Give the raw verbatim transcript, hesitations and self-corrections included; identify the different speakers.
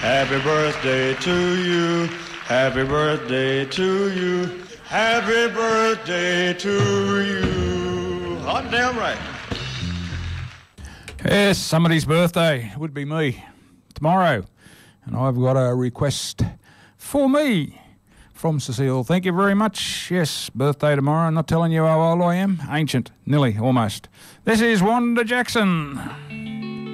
Speaker 1: Happy birthday to you. Happy birthday to you. Happy birthday to you. Hot damn right.
Speaker 2: Yes, somebody's birthday. It would be me tomorrow. And I've got a request for me from Cecile. Thank you very much. Yes, birthday tomorrow. I'm not telling you how old I am. Ancient. Nearly. Almost. This is Wanda Jackson.